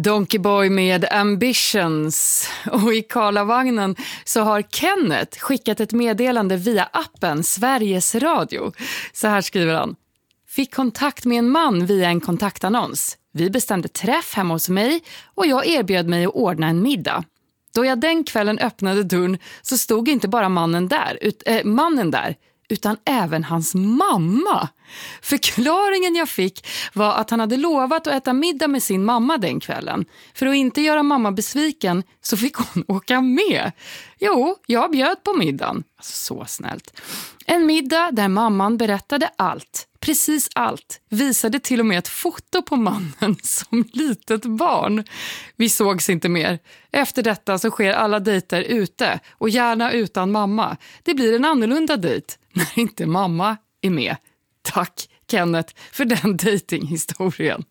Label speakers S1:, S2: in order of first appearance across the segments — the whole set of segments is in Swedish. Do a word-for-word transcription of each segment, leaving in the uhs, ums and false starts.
S1: Donkey Boy med Ambitions. Och i Karlavagnen så har Kenneth skickat ett meddelande via appen Sveriges Radio. Så här skriver han. Fick kontakt med en man via en kontaktannons. Vi bestämde träff hemma hos mig och jag erbjöd mig att ordna en middag. Då jag den kvällen öppnade dörren så stod inte bara mannen där, ut, äh, mannen där utan även hans mamma. Förklaringen jag fick var att han hade lovat att äta middag med sin mamma den kvällen. För att inte göra mamma besviken så fick hon åka med. Jo, jag bjöd på middagen. Alltså, så snällt. En middag där mamman berättade allt. Precis allt. Visade till och med ett foto på mannen som litet barn. Vi sågs inte mer. Efter detta så sker alla dejter ute och gärna utan mamma. Det blir en annorlunda dejt när inte mamma är med. Tack Kenneth för den dejtinghistorien.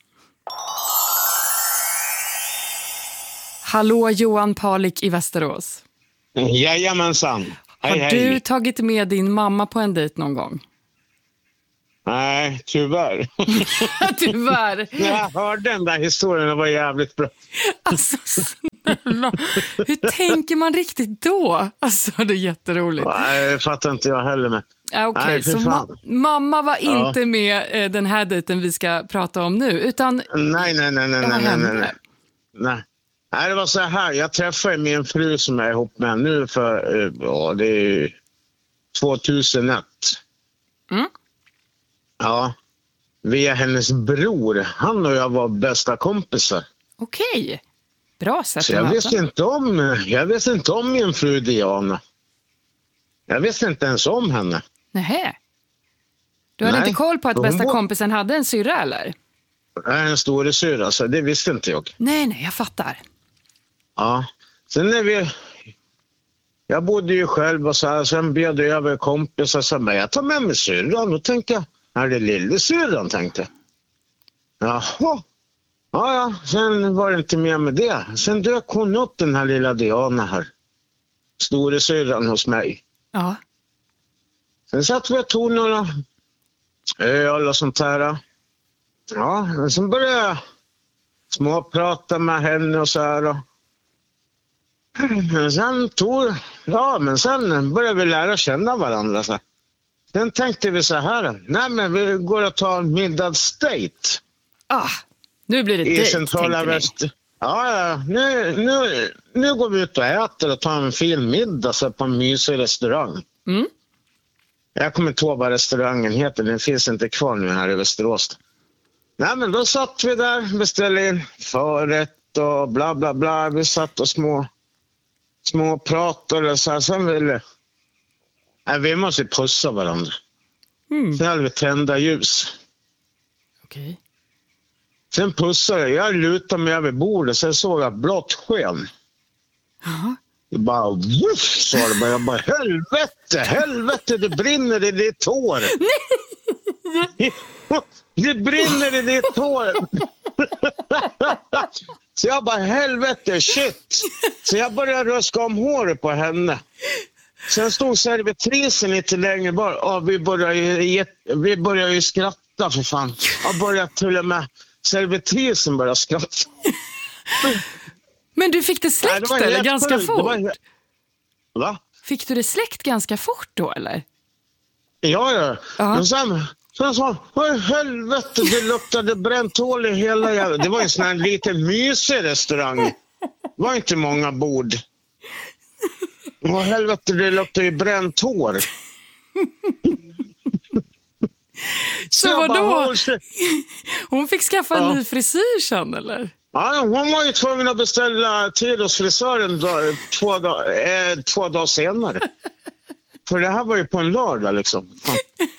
S1: Hallå Johan Palik i Västerås.
S2: Jajamensan.
S1: Har
S2: hej,
S1: du
S2: hej.
S1: tagit med din mamma på en dejt någon gång?
S2: Nej, tyvärr.
S1: Tyvärr.
S2: När jag hörde den där historien, det var jävligt bra.
S1: Alltså snälla, hur tänker man riktigt då? Alltså det är jätteroligt.
S2: Nej, det fattar inte jag heller med.
S1: Okej, okay, så ma- mamma var inte ja. med eh, den här dejten vi ska prata om nu, utan...
S2: Nej, nej, nej, nej, nej, nej, nej. nej. Nej, det var så här. Jag träffade min fru som jag är ihop med nu för, ja, det är tvåtusenett.
S1: Mm.
S2: Ja, via hennes bror. Han och jag var bästa kompisar.
S1: Okej, bra sätt.
S2: Så jag visste inte om, jag visste inte om min fru Diana. Jag visste inte ens om henne.
S1: Nähä. Du hade
S2: Nej.
S1: inte koll på att bästa
S2: Hon...
S1: kompisen hade en syrra, eller?
S2: Nej, en storasyra, så det visste inte jag.
S1: Nej, nej, jag fattar.
S2: Ja, sen när vi... Jag bodde ju själv och så här, sen bjöd jag över kompisar och sa, men jag tar med mig syrran. Då tänkte jag, är det lillasyrran, tänkte jag. Jaha. Ja, ja, sen var det inte mer med det. Sen dök hon upp, den här lilla Diana här. Storasyrran hos mig.
S1: Ja.
S2: Sen satt vi och tog några öl och sånt här. Ja, men sen började jag småprata med henne och så här. Men sen tog, ja, men sen började vi lära känna varandra. Så. Sen tänkte vi så här, nej men vi går och tar en middagsdejt.
S1: Ah, nu blir det
S2: i
S1: dejt,
S2: centrala väst. Ja, ja, nu, nu, nu går vi ut och äter och tar en fin middag så på en mysig restaurang.
S1: Mm.
S2: Jag kommer inte ihåg vad restaurangen heter, den finns inte kvar nu här i Västerås. Nej, men då satt vi där, beställde in förrätt och bla bla bla. Vi satt och små, små pratade och så här. Sen ville... Nej, vi måste pussa varandra.
S1: Mm.
S2: Sen hade vi tända ljus.
S1: Okej. Okay.
S2: Sen pussade jag. Jag lutade mig över bordet, sen såg jag blått sken.
S1: Jaha.
S2: Det bara, wuff, sa det bara. Jag bara, helvete, helvete, det brinner i ditt hår. Nej! Det brinner i ditt hår. Så jag bara, helvete, shit. Så jag började röska om håret på henne. Sen stod servitrisen lite längre bara. Ja, vi började ju, vi började ju skratta för fan. Jag började till och med servitrisen började skratta.
S1: Men du fick det släckt. Nej, det eller ganska fort? Det var...
S2: Va?
S1: Fick du det släckt ganska fort då, eller?
S2: Ja, ja. Uh-huh. Men sen, sen sa han, helvete, det luktade bränt hål i hela jävla... Det var en sån här liten mysig restaurang. Det var inte många bord. Åh, helvete, det luktade ju bränt hår.
S1: Så, så vadå? Bara, hon fick skaffa en ja. ny frisyr sen, eller?
S2: Ja, hon var ju tvungen att beställa tid hos frisören då, två, dag, eh, två dagar senare. För det här var ju på en lördag liksom. Ja.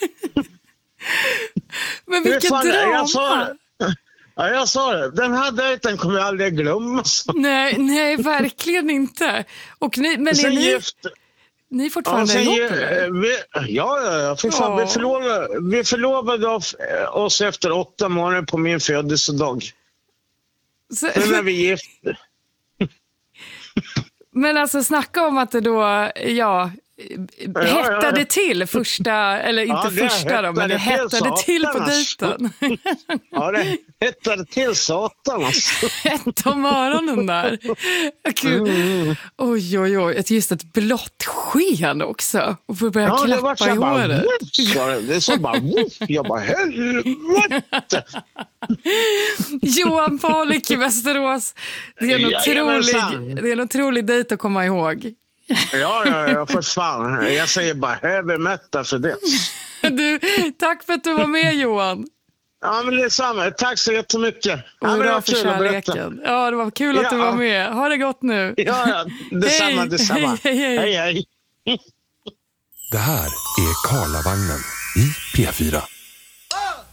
S1: Men vilket fan, drama!
S2: Jag sa, ja, jag sa det. Den här dejten kommer jag aldrig glömma.
S1: Nej, nej, verkligen inte. Och ni, men är ni, gift, ni är fortfarande ihop?
S2: Vi, ja, ja, för fan, vi, förlovade, vi förlovade oss efter åtta månader på min födelsedag. Så, men när vi gifte.
S1: Men alltså snacka om att det då, ja, hettade ja, ja. till första, eller inte ja, första då, men det hettade till, till på dejten.
S2: Ja, det hettade till satan alltså.
S1: Ett om öronen där. Mm. Oj, oj, oj. Ett, just ett blått sken också. Och får börja ja, klappa i håret.
S2: Bara, det är så bara, woof, jag bara, helvete.
S1: Johan Paulik i Västerås. Det är en ja, otrolig, det är en otrolig dejt att komma ihåg.
S2: Ja, ja, ja, för fan. Jag säger bara heavy metal för det.
S1: Du, tack för att du var med, Johan.
S2: Ja, men det är samma. Tack så jättemycket.
S1: Och ja, bra för kärleken. Ja, det var kul att ja. du var med. Ha det gott nu.
S2: Ja, ja. Detsamma, hej. detsamma.
S1: Hej, hej,
S2: hej. hej, hej.
S3: Det här är Karlavagnen i P fyra.